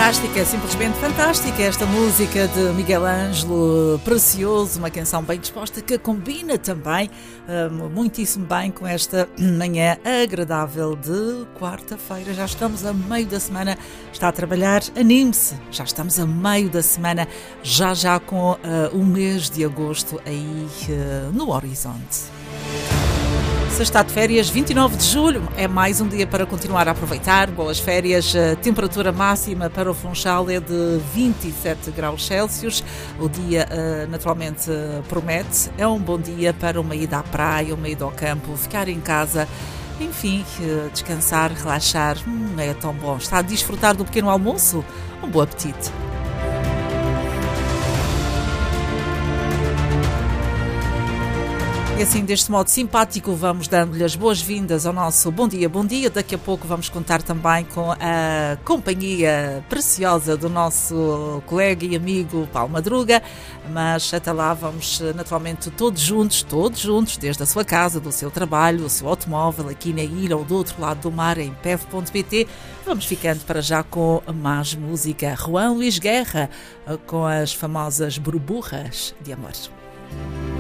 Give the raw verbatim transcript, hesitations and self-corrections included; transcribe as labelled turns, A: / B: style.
A: fantástica, simplesmente fantástica esta música de Miguel Ângelo, Precioso, uma canção bem disposta que combina também um, muitíssimo bem com esta manhã agradável de quarta-feira. Já estamos a meio da semana, está a trabalhar, anime-se, já estamos a meio da semana, já já com uh, o mês de agosto aí uh, no horizonte. Se está de férias, vinte e nove de julho, é mais um dia para continuar a aproveitar. Boas férias, a temperatura máxima para o Funchal é de vinte e sete graus Celsius. O dia naturalmente promete. É um bom dia para uma ida à praia, uma ida ao campo, ficar em casa. Enfim, descansar, relaxar, hum, é tão bom. Está a desfrutar do pequeno almoço? Um bom apetite. E assim, deste modo simpático, vamos dando-lhe as boas-vindas ao nosso Bom Dia, Bom Dia. Daqui a pouco vamos contar também com a companhia preciosa do nosso colega e amigo Paulo Madruga. Mas até lá vamos naturalmente todos juntos, todos juntos, desde a sua casa, do seu trabalho, do seu automóvel, aqui na ilha ou do outro lado do mar, em P E V ponto pt. Vamos ficando para já com mais música. Juan Luís Guerra, com as famosas Burburras de Amor.